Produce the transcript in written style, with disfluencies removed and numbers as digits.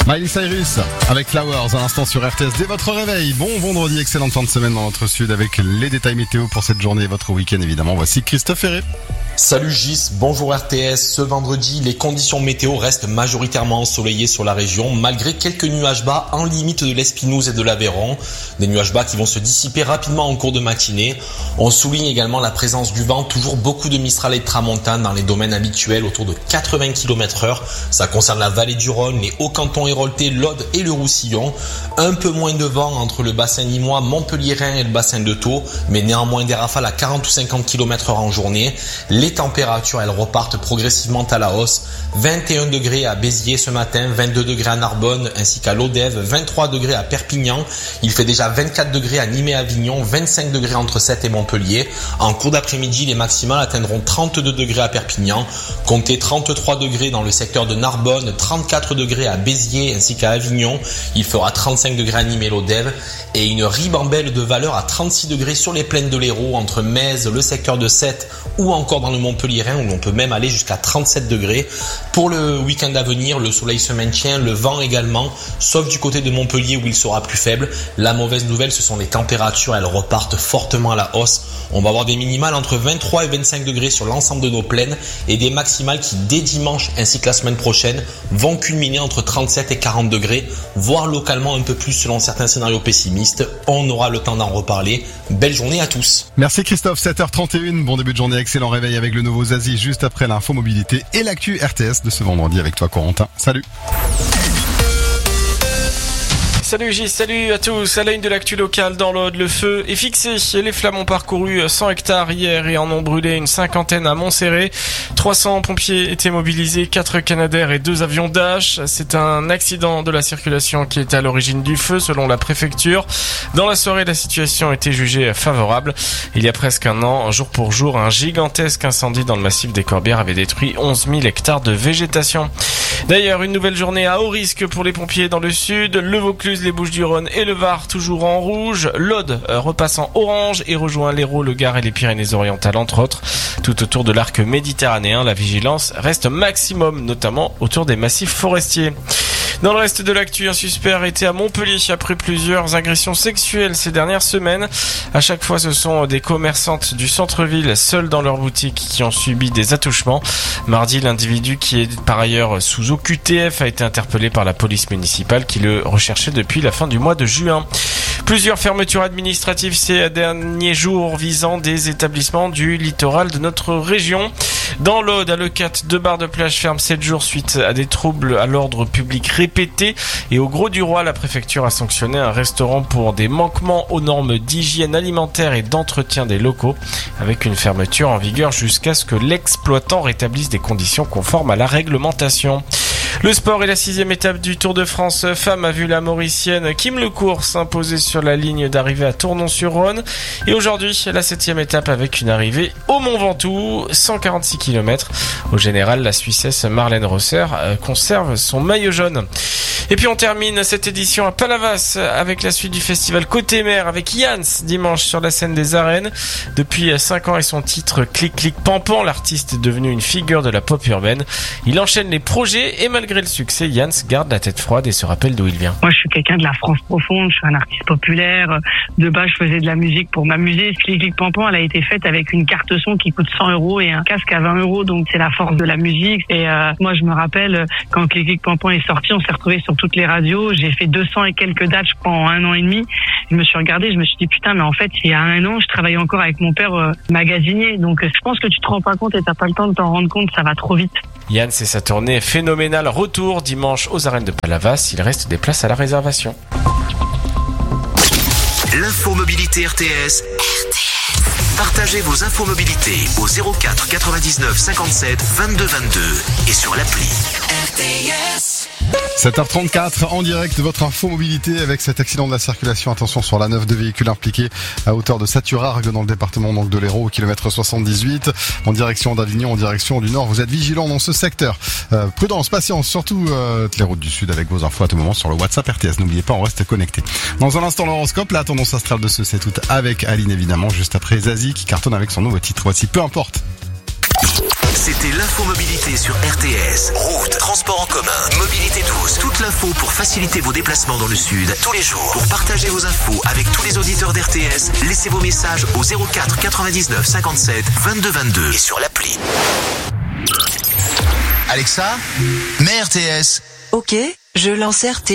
Miley Cyrus avec Flowers à l'instant sur RTS dès votre réveil. Bon vendredi, excellente fin de semaine dans votre sud avec les détails météo pour cette journée et votre week-end évidemment. Voici Christophe Ferré. Salut Gis, bonjour RTS. Ce vendredi, les conditions météo restent majoritairement ensoleillées sur la région, malgré quelques nuages bas en limite de l'Espinouse et de l'Aveyron. Des nuages bas qui vont se dissiper rapidement en cours de matinée. On souligne également la présence du vent, toujours beaucoup de Mistral et de Tramontane dans les domaines habituels, autour de 80 km/h. Ça concerne la vallée du Rhône, les Hauts-Cantons héroltais, l'Aude et le Roussillon. Un peu moins de vent entre le bassin nîmois, Montpellier-Rhin et le bassin de Thau, mais néanmoins des rafales à 40 ou 50 km/h en journée. Les températures, elles repartent progressivement à la hausse. 21 degrés à Béziers ce matin, 22 degrés à Narbonne ainsi qu'à Lodève, 23 degrés à Perpignan. Il fait déjà 24 degrés à Nîmes et Avignon, 25 degrés entre Sète et Montpellier. En cours d'après-midi, les maximales atteindront 32 degrés à Perpignan. Comptez 33 degrés dans le secteur de Narbonne, 34 degrés à Béziers ainsi qu'à Avignon. Il fera 35 degrés à Nîmes et Lodève. Et une ribambelle de valeur à 36 degrés sur les plaines de l'Hérault, entre Metz, le secteur de Sète ou encore dans le Montpellier-Rhin où l'on peut même aller jusqu'à 37 degrés. Pour le week-end à venir, le soleil se maintient, le vent également, sauf du côté de Montpellier où il sera plus faible. La mauvaise nouvelle, ce sont les températures, elles repartent fortement à la hausse. On va avoir des minimales entre 23 et 25 degrés sur l'ensemble de nos plaines et des maximales qui, dès dimanche ainsi que la semaine prochaine, vont culminer entre 37 et 40 degrés, voire localement un peu plus selon certains scénarios pessimistes. On aura le temps d'en reparler. Belle journée à tous. Merci Christophe, 7h31, bon début de journée, excellent réveil avec le nouveau Zazie juste après l'info mobilité et l'actu RTS de ce vendredi avec toi Corentin. Salut. Salut Gis, salut à tous. À la une de l'actu locale dans l'Aude, le feu est fixé. Les flammes ont parcouru 100 hectares hier et en ont brûlé une cinquantaine à Montserrat. 300 pompiers étaient mobilisés, 4 Canadair et 2 avions Dash. C'est un accident de la circulation qui est à l'origine du feu selon la préfecture. Dans la soirée, la situation était jugée favorable. Il y a presque un an, jour pour jour, un gigantesque incendie dans le massif des Corbières avait détruit 11 000 hectares de végétation. D'ailleurs, une nouvelle journée à haut risque pour les pompiers dans le sud. Le Vaucluse, les Bouches-du-Rhône et le Var toujours en rouge. L'Aude repasse en orange et rejoint l'Hérault, le Gard et les Pyrénées-Orientales entre autres. Tout autour de l'arc méditerranéen, la vigilance reste maximum, notamment autour des massifs forestiers. Dans le reste de l'actu, un suspect arrêté à Montpellier après plusieurs agressions sexuelles ces dernières semaines. À chaque fois, ce sont des commerçantes du centre-ville, seules dans leur boutique, qui ont subi des attouchements. Mardi, l'individu, qui est par ailleurs sous OQTF, a été interpellé par la police municipale qui le recherchait depuis la fin du mois de juin. Plusieurs fermetures administratives ces derniers jours visant des établissements du littoral de notre région. Dans l'Aude, à Leucate, 2 bars de plage ferment 7 jours suite à des troubles à l'ordre public répétés. Et au Grau-du-Roi, la préfecture a sanctionné un restaurant pour des manquements aux normes d'hygiène alimentaire et d'entretien des locaux, avec une fermeture en vigueur jusqu'à ce que l'exploitant rétablisse des conditions conformes à la réglementation. Le sport et la 6e étape du Tour de France Femmes a vu la Mauricienne Kim Lecourt s'imposer sur la ligne d'arrivée à Tournon-sur-Rhône. Et aujourd'hui, la 7e étape avec une arrivée au Mont Ventoux, 146 km. Au général, la Suissesse Marlène Rosser conserve son maillot jaune. Et puis on termine cette édition à Palavas avec la suite du festival Côté Mer avec Yans dimanche sur la scène des arènes. Depuis 5 ans et son titre Clic Clic Pampan, l'artiste est devenu une figure de la pop urbaine. Il enchaîne les projets et malgré le succès, Yans garde la tête froide et se rappelle d'où il vient. Moi je suis quelqu'un de la France profonde, je suis un artiste populaire. De base je faisais de la musique pour m'amuser. Clic Clic Pampan, elle a été faite avec une carte son qui coûte 100 € et un casque à 20 €. Donc c'est la force de la musique. Et moi je me rappelle quand Clic Clic Pampan est sorti, on s'est retrouvés sur toutes les radios. J'ai fait 200 et quelques dates, je crois, en 1 an et demi. Je me suis regardé, je me suis dit putain, mais en fait, il y a 1 an, je travaillais encore avec mon père magasinier. Donc je pense que tu te rends pas compte et t'as pas le temps de t'en rendre compte, ça va trop vite. Yann, c'est sa tournée phénoménale. Retour dimanche aux arènes de Palavas. Il reste des places à la réservation. L'info mobilité RTS. Partagez vos infos mobilité au 04 99 57 22 22 et sur l'appli RTS. 7h34 en direct de votre info mobilité avec cet accident de la circulation. Attention sur la 9, 2 véhicules impliqués à hauteur de Saturargues dans le département donc de l'Hérault au kilomètre 78 en direction d'Avignon, en direction du Nord. Vous êtes vigilants dans ce secteur. Prudence, patience, surtout les routes du Sud avec vos infos à tout moment sur le WhatsApp RTS. N'oubliez pas, on reste connecté. Dans un instant, l'horoscope, la tendance astrale de ce 7 août avec Aline évidemment, juste après Zazie qui cartonne avec son nouveau titre. Voici Peu importe. C'était l'infomobilité sur RTS. Route, transport en commun, mobilité douce. Toute l'info pour faciliter vos déplacements dans le sud tous les jours. Pour partager vos infos avec tous les auditeurs d'RTS, laissez vos messages au 04 99 57 22 22 et sur l'appli. Alexa, mets RTS. Ok, je lance RTS.